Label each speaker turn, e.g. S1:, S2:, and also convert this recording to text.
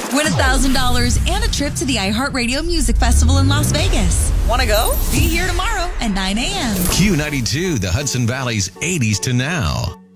S1: Win $1,000 and a trip to the iHeartRadio Music Festival in Las Vegas.
S2: Want to go?
S1: Be here tomorrow at 9 a.m.
S3: Q92, the Hudson Valley's 80s to now.